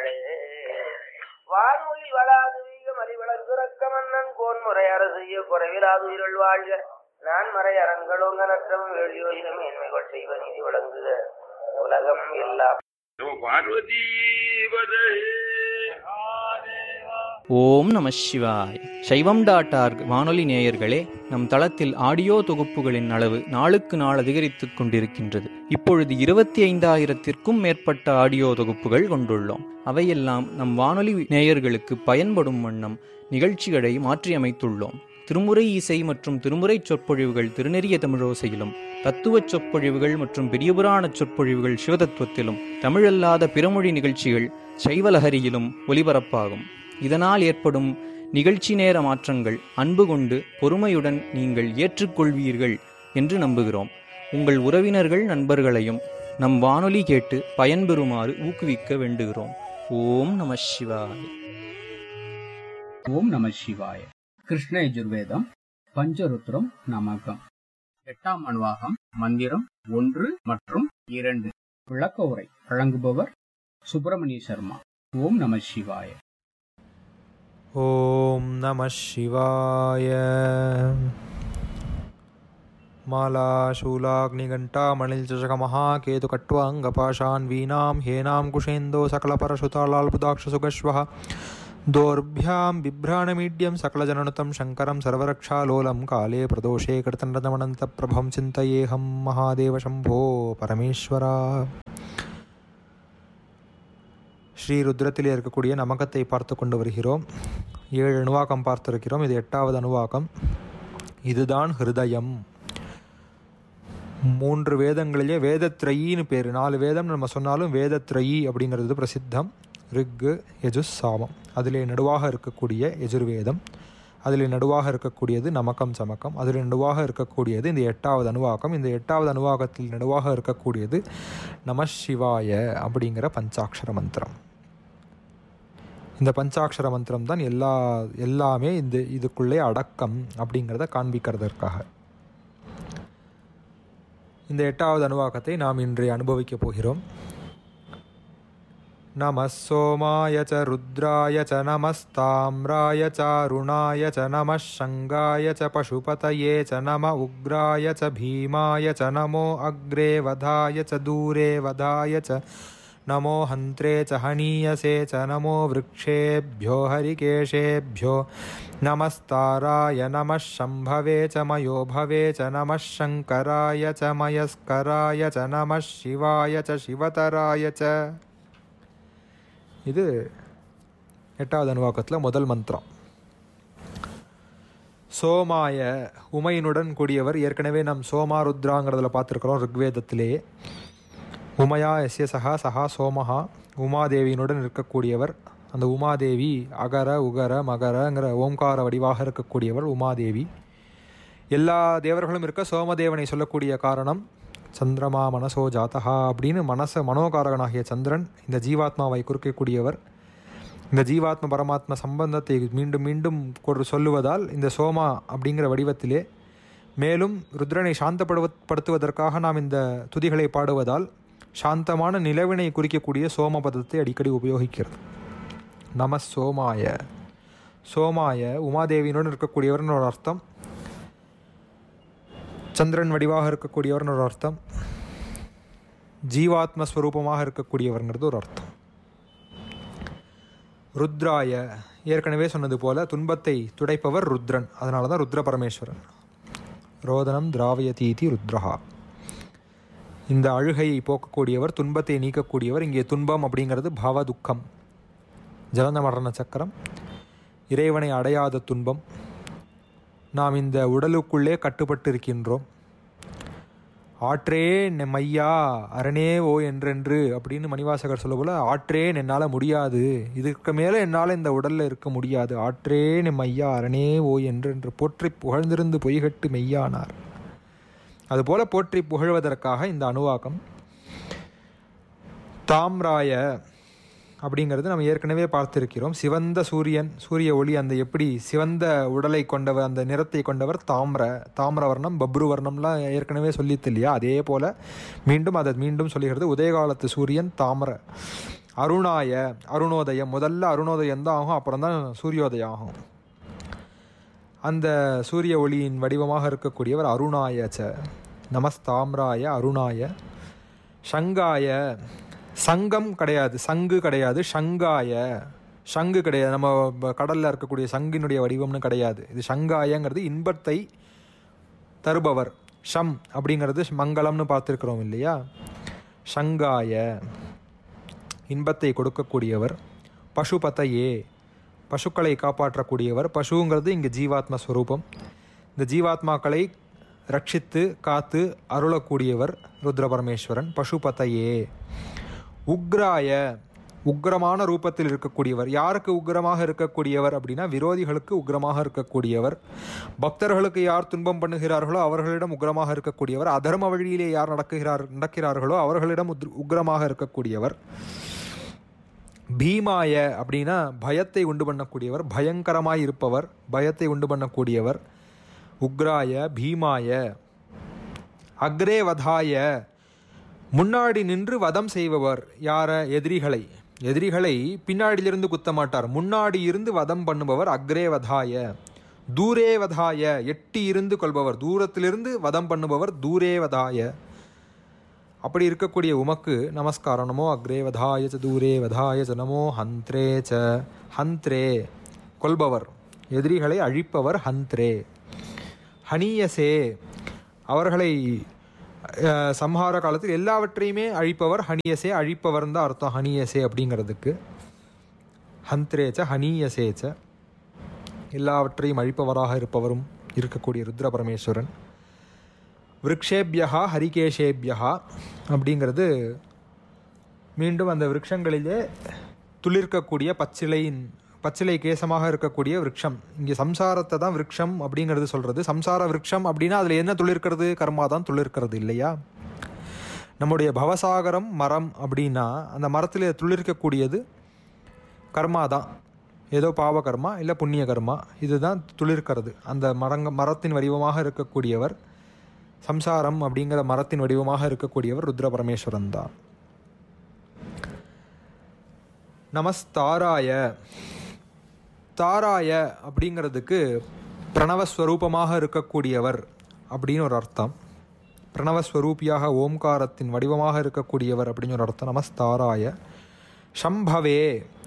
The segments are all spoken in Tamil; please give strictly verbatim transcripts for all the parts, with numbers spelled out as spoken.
மன்னவளே. வான்மொழி வளாது வீக மலிவளர் பிறக்க மன்னன் கோன்முறை அரசிய குறைவிலாது உயிரல் வாழ்க. நான் மறை அரங்களோங்க நற்றம் வெளியோயிரம் மேன்மைகள் செய்வ நீதி வழங்குக உலகம் எல்லாம். பார்வதி ஓம் நம சிவாய். சைவம் டாட் ஆர்க் வானொலி நேயர்களே, நம் தளத்தில் ஆடியோ தொகுப்புகளின் அளவு நாளுக்கு நாள் அதிகரித்துக் கொண்டிருக்கின்றது. இப்பொழுது இருபத்தி ஐந்தாயிரத்திற்கும் மேற்பட்ட ஆடியோ தொகுப்புகள் கொண்டுள்ளோம். அவையெல்லாம் நம் வானொலி நேயர்களுக்கு பயன்படும் வண்ணம் நிகழ்ச்சிகளை மாற்றியமைத்துள்ளோம். திருமுறை இசை மற்றும் திருமுறை சொற்பொழிவுகள் திருநெறிய தமிழோசையிலும், தத்துவச் சொற்பொழிவுகள் மற்றும் பெரியபுராண சொற்பொழிவுகள் சிவதத்துவத்திலும், தமிழல்லாத பிறமொழி நிகழ்ச்சிகள் சைவலஹரியிலும் ஒலிபரப்பாகும். இதனால் ஏற்படும் நிகழ்ச்சி நேர மாற்றங்கள் அன்பு கொண்டு பொறுமையுடன் நீங்கள் ஏற்றுக்கொள்வீர்கள் என்று நம்புகிறோம். உங்கள் உறவினர்கள் நண்பர்களையும் நம் வானொலி கேட்டு பயன்பெறுமாறு ஊக்குவிக்க வேண்டுகிறோம். ஓம் நம சிவாய. ஓம் நம சிவாய. கிருஷ்ண யஜுர்வேதம் பஞ்சருத்ரம் நமகம். எட்டாம் அணுவாகம் மந்திரம் ஒன்று மற்றும் இரண்டு. விளக்க உரை வழங்குபவர் சுப்பிரமணிய சர்மா. ஓம் நம சிவாய. ஓம் நம சிவாய. மாலா சூலாக்னிகண்டா மணில் சஷக மகாகேது கட்வாங்கபாஷான் வீணாம் ஹேனாம் குஷேந்தோ சகலபரசுதாலால்புதாக்ஷ சுகஸ்வஹ தோர்பியாம் பிப்ராணமீட்யம் சகலஜனனுதம் சங்கரம் சர்வரக்ஷாலோலம் காலே பிரதோஷே கிருத்தநரதமனந்த பிரபம் சிந்தயேஹம் மகாதேவ சம்போ பரமேஸ்வரா. ஸ்ரீ ருத்ரத்திலே இருக்கக்கூடிய நமகத்தை பார்த்து கொண்டு வருகிறோம். ஏழு அணுவாக்கம் பார்த்திருக்கிறோம். இது எட்டாவது அணுவாக்கம். இதுதான் ஹிருதயம். மூன்று வேதங்களிலே வேதத்ரயின்னு பேர். நாலு வேதம் நம்ம சொன்னாலும் வேதத்ரயி அப்படிங்கிறது பிரசித்தம். ரிக்கு யஜுஸ் சாமம். அதிலே நடுவாக இருக்கக்கூடிய யஜுர்வேதம், அதில் நடுவாக இருக்கக்கூடியது நமக்கம் சமக்கம், அதில் நடுவாக இருக்கக்கூடியது இந்த எட்டாவது அணுவாக்கம். இந்த எட்டாவது அணுவாக்கத்தில் நடுவாக இருக்கக்கூடியது நம சிவாய அப்படிங்கிற பஞ்சாட்சர மந்திரம். இந்த பஞ்சாட்சர மந்திரம் தான் எல்லா எல்லாமே இந்த இதுக்குள்ளே அடக்கம் அப்படிங்கிறத காண்பிக்கிறதற்காக. இந்த எட்டாவது அணுவாக்கத்தை நாம் இன்றைய அனுபவிக்கப் போகிறோம். நம சோமாய ச ருத்ராய ச நமஸ்தாம்ராய ச அருணாய ச நம சங்காய ச பசுபதயே ச நம உக்ராய ச பீமாய ச நமோ அக்ரே வதாய ச தூரே வதாய ச நமோ ஹந்த்ரே ச ஹனீயசே ச நமோ விருக்ஷேभ्यो ஹரிகேஷேभ्यो நமஸ்தாராய நம சம்பவே ச மயோ பவே ச நம சங்கராய ச மயஸ்கராய ச நம சிவாய ச சிவதராய ச. இது எட்டாவது அணுவாக்கத்தில் முதல் மந்திரம். சோமாய உமையினுடன் கூடியவர். ஏற்கனவே நாம் சோமா ருத்ராங்கிறதுல பார்த்துருக்கிறோம் ருக்வேதத்திலே. உமையா எஸ்ய சஹா சஹா சோமஹா. உமாதேவியினுடன் இருக்கக்கூடியவர். அந்த உமாதேவி அகர உகர மகரங்கிற ஓம்கார வடிவாக இருக்கக்கூடியவர் உமாதேவி. எல்லா தேவர்களும் இருக்க சோமதேவனை சொல்லக்கூடிய காரணம் சந்திரமா மனசோ ஜாத்தகா அப்படின்னு மனச மனோகாரகனாகிய சந்திரன் இந்த ஜீவாத்மாவை குறிக்கக்கூடியவர். இந்த ஜீவாத்ம பரமாத்ம சம்பந்தத்தை மீண்டும் மீண்டும் கொடு சொல்லுவதால் இந்த சோமா அப்படிங்கிற வடிவத்திலே, மேலும் ருத்ரனை சாந்தப்படுவதற்காக நாம் இந்த துதிகளை பாடுவதால் சாந்தமான நிலவினை குறிக்கக்கூடிய சோமபதத்தை அடிக்கடி உபயோகிக்கிறது. நம சோமாய. சோமாய உமாதேவியினுடன் இருக்கக்கூடியவர்னு ஒரு அர்த்தம், சந்திரன் வடிவாக இருக்கக்கூடியவர்னு ஒரு அர்த்தம், ஜீவாத்மஸ்வரூபமாக இருக்கக்கூடியவர்ங்கிறது ஒரு அர்த்தம். ருத்ராய ஏற்கனவே சொன்னது போல துன்பத்தை துடைப்பவர் ருத்ரன். அதனால தான் ருத்ர பரமேஸ்வரன். ரோதனம் திராவயதீதி ருத்ரஹா. இந்த அழுகையை போக்கக்கூடியவர், துன்பத்தை நீக்கக்கூடியவர். இங்கே துன்பம் அப்படிங்கிறது பாவ துக்கம், ஜலந்த மரண சக்கரம், இறைவனை அடையாத துன்பம். நாம் இந்த உடலுக்குள்ளே கட்டுப்பட்டு இருக்கின்றோம். ஆற்றேன் மையா அரணே ஓ என்றென்று அப்படின்னு மணிவாசகர் சொல்ல போல, ஆற்றேன் என்னால் முடியாது, இதுக்கு மேலே என்னால் இந்த உடலில் இருக்க முடியாது, ஆற்றேன் மையா அரணே ஓ என்றென்று போற்றி புகழ்ந்திருந்து பொய்கட்டு மெய்யானார். அதுபோல போற்றி புகழ்வதற்காக இந்த அணுவாக்கம். தாம்ராய அப்படிங்கிறது நம்ம ஏற்கனவே பார்த்திருக்கிறோம். சிவந்த சூரியன், சூரிய ஒளி, அந்த எப்படி சிவந்த உடலை கொண்டவர், அந்த நிறத்தை கொண்டவர் தாமிர தாமிரவர்ணம் பப்ருவர்ணம்லாம் ஏற்கனவே சொல்லித்து இல்லையா? அதே போல் மீண்டும் அதை மீண்டும் சொல்லுகிறது. உதயகாலத்து சூரியன் தாமிர, அருணாய அருணோதயம், முதல்ல அருணோதயம் தான் ஆகும், அப்புறம் தான் சூரியோதயம் ஆகும். அந்த சூரிய ஒளியின் வடிவமாக இருக்கக்கூடியவர் அருணாயச்ச. நமஸ்தாம்ராய அருணாய. சங்காய, சங்கம் கிடையாது, சங்கு கிடையாது, சங்காய, சங்கு கிடையாது, நம்ம கடலில் இருக்கக்கூடிய சங்கினுடைய வடிவம்னு கிடையாது. இது சங்காயங்கிறது இன்பத்தை தருபவர். ஷம் அப்படிங்கிறது மங்களம்னு பார்த்துருக்குறோம் இல்லையா. சங்காய இன்பத்தை கொடுக்கக்கூடியவர். பசுபதையே பசுக்களை காப்பாற்றக்கூடியவர். பசுங்கிறது இங்கே ஜீவாத்ம ஸ்வரூபம். இந்த ஜீவாத்மாக்களை ரட்சித்து காத்து அருளக்கூடியவர் ருத்ர பரமேஸ்வரன். பசுபதையே. உக்ராய உக்ரமான ரூபத்தில் இருக்கக்கூடியவர். யாருக்கு உக்ரமாக இருக்கக்கூடியவர் அப்படின்னா விரோதிகளுக்கு உக்ரமாக இருக்கக்கூடியவர். பக்தர்களுக்கு யார் துன்பம் பண்ணுகிறார்களோ அவர்களிடம் உக்ரமாக இருக்கக்கூடியவர். அதர்ம வழியிலே யார் நடக்குகிறார் நடக்கிறார்களோ அவர்களிடம் உக்ரமாக இருக்கக்கூடியவர். பீமாய அப்படின்னா பயத்தை உண்டு பண்ணக்கூடியவர், பயங்கரமாய் இருப்பவர், பயத்தை உண்டு பண்ணக்கூடியவர். உக்ராய பீமாய. அக்ரே வதாய முன்னாடி நின்று வதம் செய்பவர். யார? எதிரிகளை. எதிரிகளை பின்னாடியிலிருந்து குத்த மாட்டார், முன்னாடி இருந்து வதம் பண்ணுபவர். அக்ரே வதாய. தூரே வதாய எட்டி இருந்து கொள்பவர், தூரத்திலிருந்து வதம் பண்ணுபவர். தூரே வதாய. அப்படி இருக்கக்கூடிய உமக்கு நமஸ்காரம். நமோ அக்ரே வதாய ச தூரே வதாய ச நமோ ஹந்த்ரே ச. ஹந்த்ரே கொல்பவர், எதிரிகளை அழிப்பவர். ஹந்த்ரே. ஹனியசே அவர்களை சம்ஹார காலத்தில் எல்லாவற்றையுமே அழிப்பவர். ஹனியசே அழிப்பவர் தான் அர்த்தம் ஹனியசே அப்படிங்கிறதுக்கு. ஹந்த்ரேச்ச ஹனியசேச்ச எல்லாவற்றையும் அழிப்பவராக இருப்பவரும் இருக்கக்கூடிய ருத்ர பரமேஸ்வரன். விருக்ஷேபியா ஹரிகேஷேபியா அப்படிங்கிறது மீண்டும் அந்த விருட்சங்களிலே துளிர்க்கக்கூடிய பச்சிலையின் பச்சிலை கேசமாக இருக்கக்கூடிய விருட்சம். இங்கே சம்சாரத்தை தான் விருட்சம் அப்படிங்கிறது சொல்கிறது. சம்சார விருட்சம் அப்படின்னா அதில் என்ன துளிர்க்கிறது? கர்மா தான் துளிர்க்கிறது இல்லையா. நம்முடைய பவசாகரம் மரம் அப்படின்னா அந்த மரத்தில் துளிர்க்கக்கூடியது கர்மா தான். ஏதோ பாவ கர்மா இல்லை புண்ணிய கர்மா, இதுதான் துளிர்க்கிறது. அந்த மரங்க மரத்தின் வடிவமாக இருக்கக்கூடியவர் சம்சாரம் அப்படிங்கிற மரத்தின் வடிவமாக இருக்கக்கூடியவர் ருத்ர பரமேஸ்வரன் தான். நமஸ்தாராய. தாராய அப்படிங்கிறதுக்கு பிரணவஸ்வரூபமாக இருக்கக்கூடியவர் அப்படின்னு ஒரு அர்த்தம். பிரணவஸ்வரூபியாக ஓம்காரத்தின் வடிவமாக இருக்கக்கூடியவர் அப்படின்னு ஒரு அர்த்தம். நமஸ்தாராய. ஷம்பவே.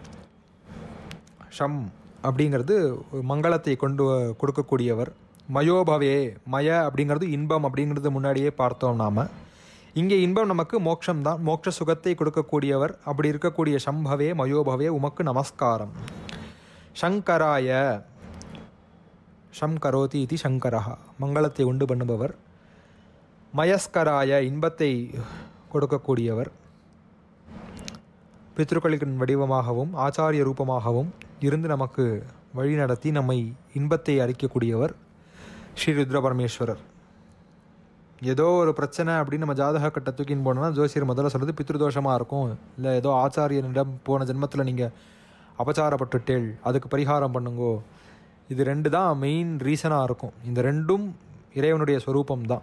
ஷம் அப்படிங்கிறது மங்களத்தை கொண்டு கொடுக்கக்கூடியவர். மயோபவே. மய அப்படிங்கிறது இன்பம் அப்படிங்கிறது முன்னாடியே பார்த்தோம் நாம். இங்கே இன்பம் நமக்கு மோட்சம் தான், மோட்ச சுகத்தை கொடுக்கக்கூடியவர். அப்படி இருக்கக்கூடிய ஷம்பவே மயோபவே உமக்கு நமஸ்காரம். சங்கராய. ஷம் கரோதி இது சங்கரா மங்களத்தை உண்டு பண்ணுபவர். மயஸ்கராய இன்பத்தை கொடுக்கக்கூடியவர். பித்ருக்களின் வடிவமாகவும் ஆச்சாரிய ரூபமாகவும் இருந்து நமக்கு வழி நடத்தி நம்மை இன்பத்தை அளிக்கக்கூடியவர் ஸ்ரீ ருத்ர பரமேஸ்வரர். ஏதோ ஒரு பிரச்சனை அப்படின்னு நம்ம ஜாதக கட்ட தூக்கின்னு போனோம்னா ஜோசியர் முதல்ல சொல்கிறது பித்ருதோஷமாக இருக்கும், இல்லை ஏதோ ஆச்சாரியனிடம் போன ஜென்மத்தில் நீங்கள் அபச்சாரப்பட்டுட்டேள், அதுக்கு பரிகாரம் பண்ணுங்கோ. இது ரெண்டு தான் மெயின் ரீசனாக இருக்கும். இந்த ரெண்டும் இறைவனுடைய ஸ்வரூபம்தான்.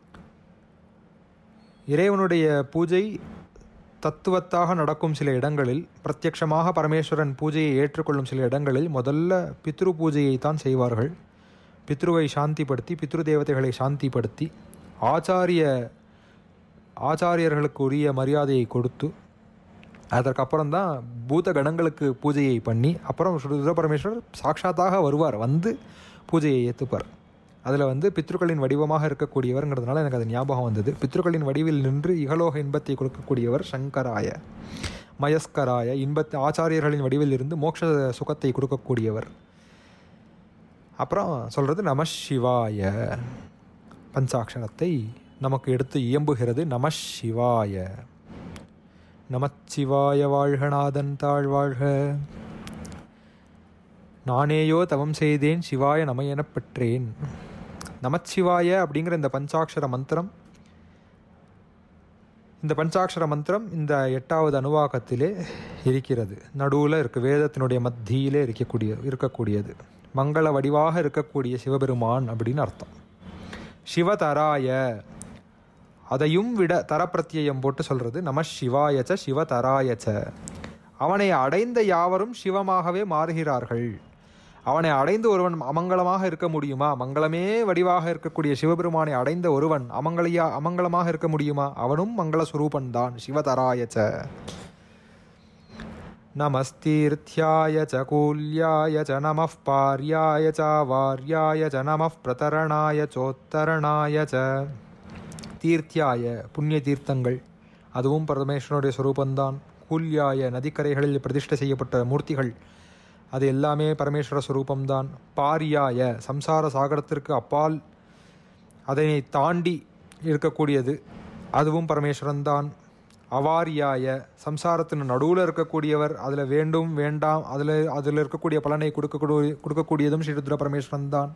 இறைவனுடைய பூஜை தத்துவத்தாக நடக்கும் சில இடங்களில், பிரத்யட்சமாக பரமேஸ்வரன் பூஜையை ஏற்றுக்கொள்ளும் சில இடங்களில் முதல்ல பித்ரு பூஜையை தான் செய்வார்கள். பித்ருவை சாந்திப்படுத்தி, பித்ரு தேவதைகளை சாந்திப்படுத்தி, ஆச்சாரிய ஆச்சாரியர்களுக்கு உரிய மரியாதையை கொடுத்து, அதற்கப்புறம் தான் பூத கணங்களுக்கு பூஜையை பண்ணி, அப்புறம் ருத்ர பரமேஸ்வரர் சாட்சாத்தாக வருவார், வந்து பூஜையை ஏற்றுப்பார். அதில் வந்து பித்ருக்களின் வடிவமாக இருக்கக்கூடியவர்ங்கிறதுனால எனக்கு அது ஞாபகம் வந்தது. பித்ருக்களின் வடிவில் நின்று இகலோக இன்பத்தை கொடுக்கக்கூடியவர் சங்கராய. மயஸ்கராய இன்பத்தை ஆச்சாரியர்களின் வடிவில் இருந்து மோட்ச சுகத்தை கொடுக்கக்கூடியவர். அப்புறம் சொல்கிறது நம சிவாய. பஞ்சாட்சரத்தை நமக்கு எடுத்து இயம்புகிறது. நம சிவாய. நமச்சிவாய வாழ்கநாதன் தாழ் வாழ்க. நானேயோ தவம் செய்தேன் சிவாய நம எனப் பெற்றேன். நமச்சிவாய அப்படிங்கிற இந்த பஞ்சாட்சர மந்திரம், இந்த பஞ்சாட்சர மந்திரம் இந்த எட்டாவது அணுவாக்கத்திலே இருக்கிறது. நடுவில் இருக்குது, வேதத்தினுடைய மத்தியிலே இருக்கக்கூடிய இருக்கக்கூடியது மங்கள வடிவாக இருக்கக்கூடிய சிவபெருமான் அப்படின்னு அர்த்தம். சிவதராய, அதையும் விட தரப்பிரத்தியம் போட்டு சொல்கிறது. நம சிவாயச்ச சிவதராயச்ச. அவனை அடைந்த யாவரும் சிவமாகவே மாறுகிறார்கள். அவனை அடைந்து ஒருவன் அமங்கலமாக இருக்க முடியுமா? மங்களமே வடிவாக இருக்கக்கூடிய சிவபெருமானை அடைந்த ஒருவன் அமங்கலியா அமங்கலமாக இருக்க முடியுமா? அவனும் மங்கள சுரூபன்தான். சிவதராயச்ச நமஸ்தீர்த்தியாய ச கூல்யாய ச நமः பார்யாய ச வார்யாய ச நமः பிரதரணாய சோத்தரணாய ச. தீர்த்தியாய புண்ணிய தீர்த்தங்கள், அதுவும் பரமேஸ்வரனுடைய சுரூபந்தான். கூல்யாய நதிக்கரைகளில் பிரதிஷ்டை செய்யப்பட்ட மூர்த்திகள், அது எல்லாமே பரமேஸ்வர சுரூபம்தான். பாரியாய சம்சார சாகரத்திற்கு அப்பால் அதனை தாண்டி இருக்கக்கூடியது, அதுவும் பரமேஸ்வரன்தான். அவாரியாய சம்சாரத்தின் நடுவில் இருக்கக்கூடியவர், அதில் வேண்டும் வேண்டாம் அதில் அதில் இருக்கக்கூடிய பலனை கொடுக்கக்கூடிய கொடுக்கக்கூடியதும் ஸ்ரீருத்ர பரமேஸ்வரன் தான்.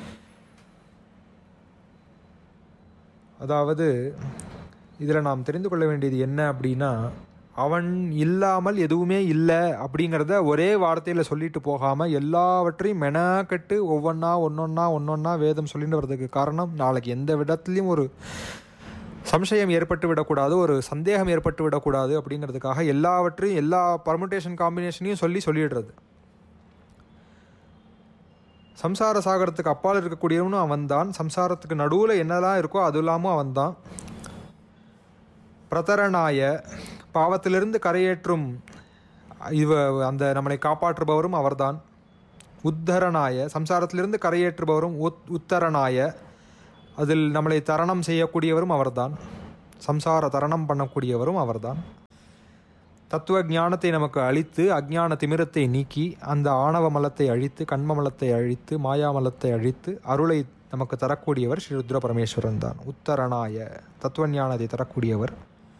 அதாவது இதில் நாம் தெரிந்து கொள்ள வேண்டியது என்ன அப்படின்னா, அவன் இல்லாமல் எதுவுமே இல்லை அப்படிங்கிறத ஒரே வார்த்தையில் சொல்லிட்டு போகாமல் எல்லாவற்றையும் மெனக்கட்டு ஒவ்வொன்றா ஒன்றொன்னா ஒன்றொன்னா வேதம் சொல்லிட்டு வர்றதுக்கு காரணம், நாளைக்கு எந்த விதத்துலையும் ஒரு சம்சயம் ஏற்பட்டு விடக்கூடாது, ஒரு சந்தேகம் ஏற்பட்டு விடக்கூடாது அப்படிங்கிறதுக்காக எல்லாவற்றையும் எல்லா பர்முடேஷன் காம்பினேஷனையும் சொல்லி சொல்லிடுறது. சம்சார சாகரத்துக்கு அப்பால் இருக்கக்கூடியவனும் அவன்தான், சம்சாரத்துக்கு நடுவில் என்னெல்லாம் இருக்கோ அது இல்லாமல் அவன்தான். பிரதரணாய பாவத்திலிருந்து கரையேற்றும் இவ அந்த நம்மளை காப்பாற்றுபவரும் அவர்தான். உத்தரணாய சம்சாரத்திலிருந்து கரையேற்றுபவரும் உத் உத்தரணாய அதில் நம்மளை தரணம் செய்யக்கூடியவரும் அவர்தான். சம்சார தரணம் பண்ணக்கூடியவரும் அவர்தான். தத்துவ ஞானத்தை நமக்கு அழித்து அஞ்ஞான திமிரத்தை நீக்கி அந்த ஆணவ மலத்தை அழித்து கண்ம மலத்தை அழித்து மாயாமலத்தை அழித்து அருளை நமக்கு தரக்கூடியவர் ஸ்ரீ ருத்ர பரமேஸ்வரன் தான். உத்தரணாய தத்துவ ஞானத்தை தரக்கூடியவர்.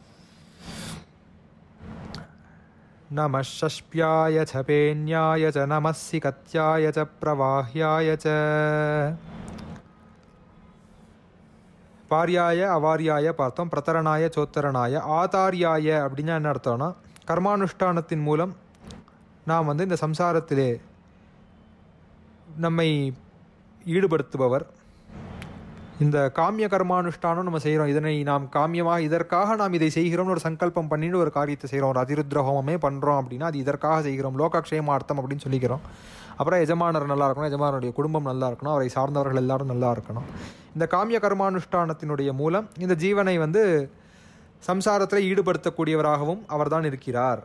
நம ஷஷ்ப்யாய ச பேன்யாய ச நமஸ்ஸி கத்யாய ச பிரவாஹ்யாய ச. பாரியாய அவாரியாய பார்த்தோம். பிரதரணாய சோத்தரணாய. ஆதாரியாய அப்படின்னா என்ன அர்த்தம்னா, கர்மானுஷ்டானத்தின் மூலம் நாம் வந்து இந்த சம்சாரத்திலே நம்மை ஈடுபடுத்துபவர். இந்த காமிய கர்மானுஷ்டானம் நம்ம செய்கிறோம், இதனை நாம் காமியமாக இதற்காக நாம் இதை செய்கிறோம்னு ஒரு சங்கல்பம் பண்ணிட்டு ஒரு காரியத்தை செய்கிறோம். ஒரு அதிருத்ர ஹோமமே பண்ணுறோம் அப்படின்னா அது இதற்காக செய்கிறோம், லோகக்ஷேமார்த்தம் அப்படின்னு சொல்லிக்கிறோம். அப்புறம் எஜமானர் நல்லா இருக்கணும், எஜமானருடைய குடும்பம் நல்லா இருக்கணும், அவரை சார்ந்தவர்கள் எல்லாரும் நல்லா இருக்கணும். இந்த காமிய கர்மானுஷ்டானத்தினுடைய மூலம் இந்த ஜீவனை வந்து சம்சாரத்தில் ஈடுபடுத்தக்கூடியவராகவும் அவர்தான் இருக்கிறார்.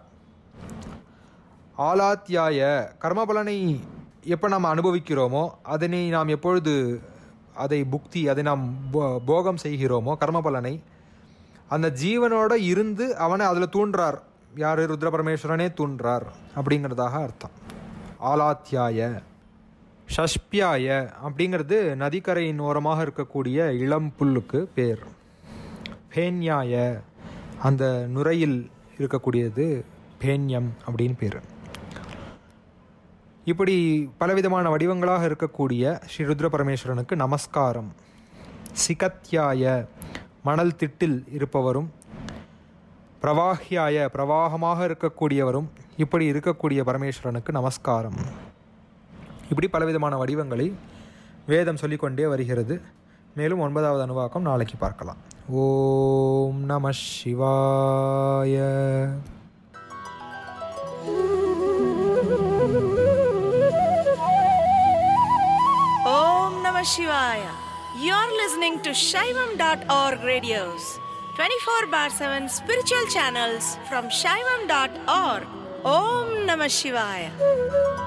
ஆலாத்தியாய கர்மபலனை எப்போ நாம் அனுபவிக்கிறோமோ அதனை நாம் எப்பொழுது அதை புக்தி அதை நாம் போகம் செய்கிறோமோ கர்மபலனை, அந்த ஜீவனோட இருந்து அவனை அதில் தூண்டுறார். யார்? ருத்ர பரமேஸ்வரனே தூண்டுறார் அப்படிங்கிறதாக அர்த்தம். ஆலாத்தியாய. ஷஷ்பியாய அப்படிங்கிறது நதிக்கரையின் ஓரமாக இருக்கக்கூடிய இளம் புல்லுக்கு பேர். பேன்யாய அந்த நுரையில் இருக்கக்கூடியது பேன்யம் அப்படின்னு பேர். இப்படி பலவிதமான வடிவங்களாக இருக்கக்கூடிய ஸ்ரீ ருத்ர பரமேஸ்வரனுக்கு நமஸ்காரம். சிகத்யாய மணல் திட்டில் இருப்பவரும், பிரவாஹ்யாய பிரவாகமாக இருக்கக்கூடியவரும், இப்படி இருக்கக்கூடிய பரமேஸ்வரனுக்கு நமஸ்காரம். இப்படி பலவிதமான வடிவங்களை வேதம் சொல்லிக்கொண்டே வருகிறது. மேலும் ஒன்பதாவது அனுவாக்கம் நாளைக்கு பார்க்கலாம். ஓம் நம சிவாய. Om Namah Shivaya. You're listening to Shaivam dot org radios, twenty-four bar seven spiritual channels from Shaivam dot org. Om Namah Shivaya.